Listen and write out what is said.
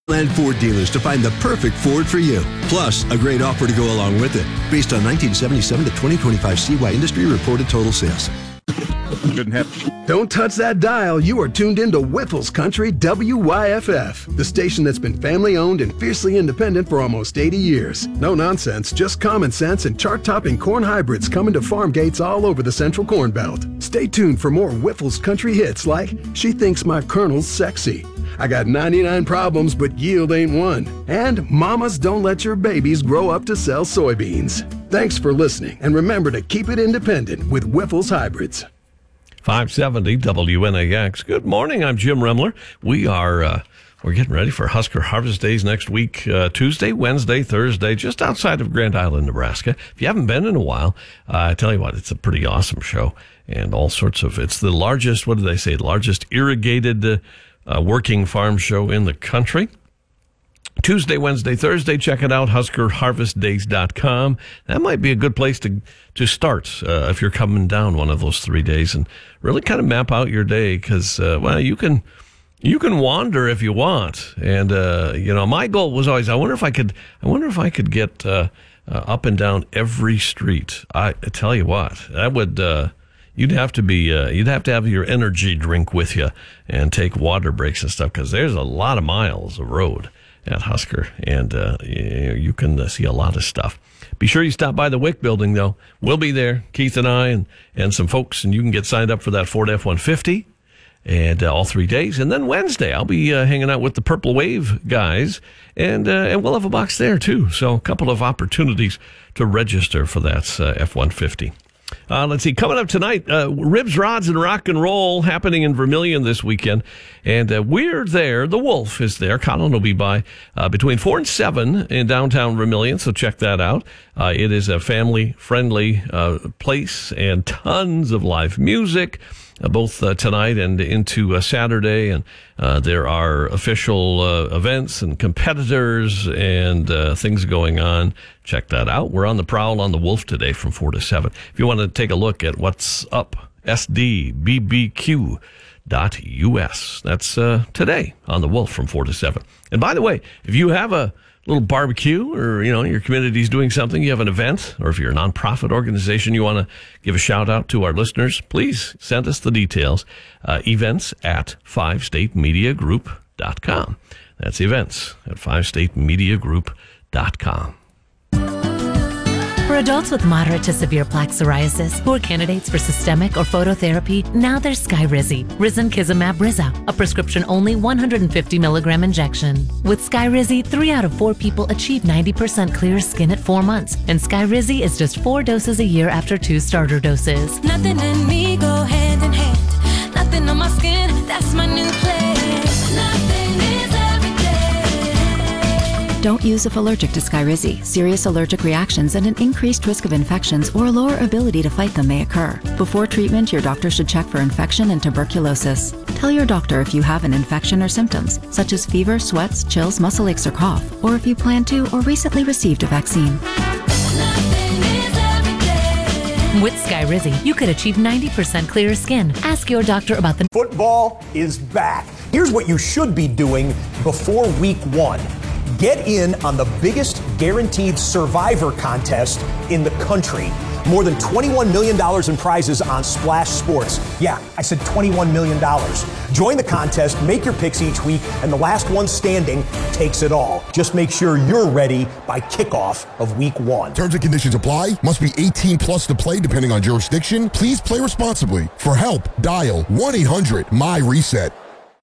Land Ford dealers to find the perfect Ford for you. Plus, a great offer to go along with it. Based on 1977 to 2025 CY industry reported total sales. Don't touch that dial. You are tuned into Whiffles Country WYFF, the station that's been family owned and fiercely independent for almost 80 years. No nonsense, just common sense and chart-topping corn hybrids coming to farm gates all over the Central Corn Belt. Stay tuned for more Whiffles Country hits like She Thinks My Colonel's Sexy, I Got 99 Problems But Yield Ain't One, and Mamas Don't Let Your Babies Grow Up to Sell Soybeans. Thanks for listening, and remember to keep it independent with Whiffles Hybrids. 570 WNAX. Good morning. I'm Jim Remler. We're getting ready for Husker Harvest Days next week, Tuesday, Wednesday, Thursday, just outside of Grand Island, Nebraska. If you haven't been in a while, I tell you what, it's a pretty awesome show and all sorts of. It's the largest. What do they say? Largest irrigated working farm show in the country. Tuesday, Wednesday, Thursday, check it out, HuskerHarvestDays.com. That might be a good place to start if you're coming down one of those 3 days and really kind of map out your day because, you can wander if you want. And, my goal was always, I wonder if I could get up and down every street. I tell you what, that would... You'd have to have your energy drink with you and take water breaks and stuff because there's a lot of miles of road at Husker, and you can see a lot of stuff. Be sure you stop by the WIC building, though. We'll be there, Keith and I, and some folks, and you can get signed up for that Ford F-150 and all 3 days. And then Wednesday, I'll be hanging out with the Purple Wave guys, and we'll have a box there, too. So a couple of opportunities to register for that F-150. Let's see. Coming up tonight, Ribs, Rods, and Rock and Roll happening in Vermilion this weekend. And we're there. The Wolf is there. Colin will be by between 4 and 7 in downtown Vermilion, so check that out. It is a family-friendly place and tons of live music, both tonight and into Saturday. And there are official events and competitors and things going on. Check that out. We're on the prowl on the Wolf today from 4 to 7. If you want to take a look at what's up, sdbbq.us. That's today on the Wolf from 4 to 7. And by the way, if you have a little barbecue or, your community's doing something, you have an event, or if you're a nonprofit organization, you want to give a shout out to our listeners, please send us the details. Events at 5statemediagroup.com. That's events at 5statemediagroup.com. For adults with moderate to severe plaque psoriasis who are candidates for systemic or phototherapy, now there's Skyrizi, Risankizumab Riza, a prescription-only 150 milligram injection. With Skyrizi, 3 out of 4 people achieve 90% clear skin at 4 months, and Skyrizi is just 4 doses a year after 2 starter doses. Nothing in me go hand in hand. Nothing on my skin, that's my new place. Nothing is every day. Don't use if allergic to Skyrizi. Serious allergic reactions and an increased risk of infections or a lower ability to fight them may occur. Before treatment, your doctor should check for infection and tuberculosis. Tell your doctor if you have an infection or symptoms, such as fever, sweats, chills, muscle aches, or cough, or if you plan to or recently received a vaccine. With Skyrizi, you could achieve 90% clearer skin. Ask your doctor about the... Football is back. Here's what you should be doing before week 1. Get in on the biggest guaranteed survivor contest in the country. More than $21 million in prizes on Splash Sports. Yeah, I said $21 million. Join the contest, make your picks each week, and the last one standing takes it all. Just make sure you're ready by kickoff of week 1. Terms and conditions apply. Must be 18 plus to play depending on jurisdiction. Please play responsibly. For help, dial 1-800-MY-RESET.